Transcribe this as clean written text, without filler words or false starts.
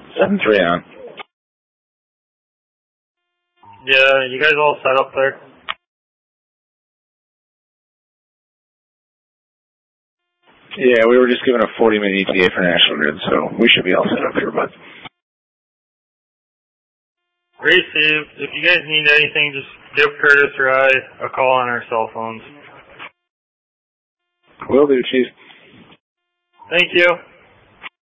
7-3 on. Yeah, you guys all set up there? Yeah, we were just given a 40-minute ETA for National Grid, so we should be all set up here, bud. Great, Steve. If you guys need anything, just give Curtis or I a call on our cell phones. Will do, Chief. Thank you.